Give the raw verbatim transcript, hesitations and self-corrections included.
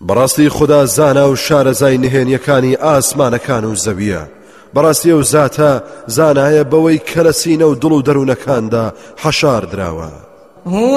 بەڕاستی خوددا زانا و شارەزای نهێنیەکانی ئاسمانەکان و زەویە. بەڕاستی ئەو زاتە زانایە بەوەی کە لە سینە و دڵ و دەروونەکاندا حەشار دراوە.